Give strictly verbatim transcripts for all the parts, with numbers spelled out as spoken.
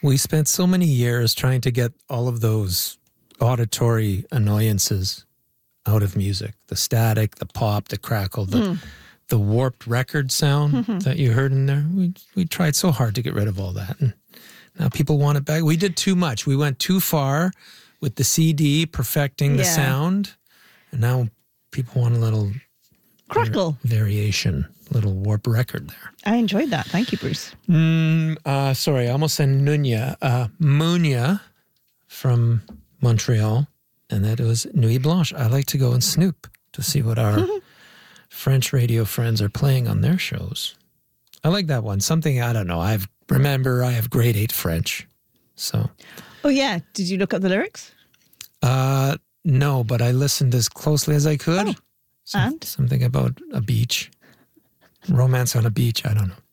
We spent so many years trying to get all of those auditory annoyances out of music. The static, the pop, the crackle, the, mm. the warped record sound mm-hmm. that you heard in there. We we tried so hard to get rid of all that. And now people want it back. We did too much. We went too far with the C D perfecting the yeah. sound. And now people want a little crackle var- variation, little warp record there. I enjoyed that. Thank you, Bruce. Mm, uh, sorry, I almost said Nunya. Uh, Munya from Montreal, and that was Nuit Blanche. I like to go and snoop to see what our French radio friends are playing on their shows. I like that one. Something, I don't know. I remember I have grade eight French, so. Oh, yeah. Did you look up the lyrics? Uh, no, but I listened as closely as I could. Oh. Some, and? Something about a beach. Romance on a beach, I don't know.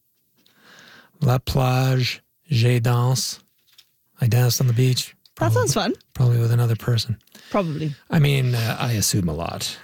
La plage, je danse. I danced on the beach. That Probably, sounds fun. Probably with another person. Probably. I mean, uh, I assume a lot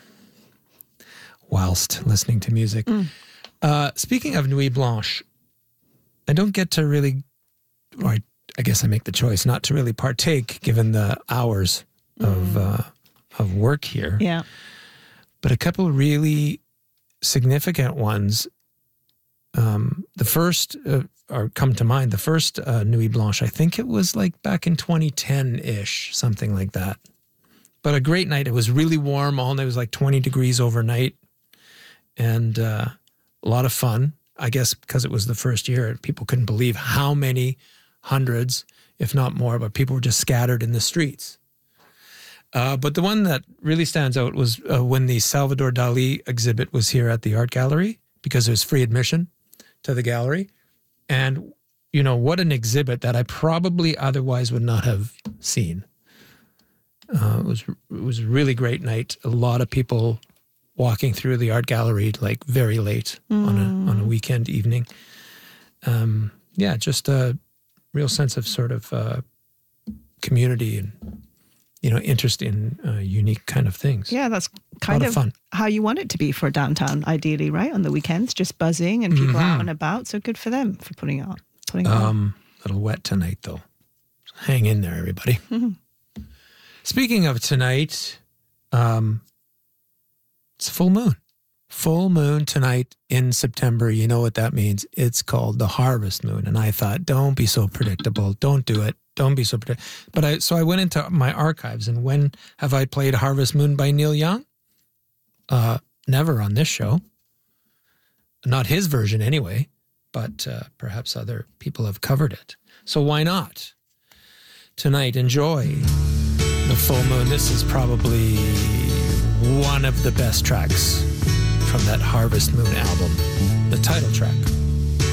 whilst listening to music. Mm. Uh, speaking of Nuit Blanche, I don't get to really, or I, I guess I make the choice not to really partake given the hours mm. of uh, of work here. Yeah. But a couple of really significant ones. Um, the first, uh, or come to mind, the first uh, Nuit Blanche, I think it was like back in twenty ten-ish, something like that. But a great night. It was really warm all night. It was like twenty degrees overnight. And uh, a lot of fun. I guess because it was the first year, people couldn't believe how many hundreds, if not more, but people were just scattered in the streets. Uh, but the one that really stands out was uh, when the Salvador Dali exhibit was here at the Art Gallery, because it was free admission to the gallery. And, you know, what an exhibit that I probably otherwise would not have seen. Uh, it was it was a really great night. A lot of people walking through the art gallery like very late mm. on a on a weekend evening. Um, yeah, just a real sense of sort of uh, community and, you know, interest in uh, unique kind of things. Yeah, that's kind of, of fun. How you want it to be for downtown, ideally, right? On the weekends, just buzzing and people mm-hmm. out and about. So good for them for putting it on. Putting it um, on. A little wet tonight, though. Hang in there, everybody. Mm-hmm. Speaking of tonight, um, it's full moon. Full moon tonight in September. You know what that means. It's called the harvest moon. And I thought, don't be so predictable. Don't do it. Don't be so predictable. But I, so I went into my archives, and when have I played Harvest Moon by Neil Young? Uh, never on this show. Not his version anyway, but uh, perhaps other people have covered it. So why not? Tonight, enjoy the full moon. This is probably one of the best tracks from that Harvest Moon album, the title track.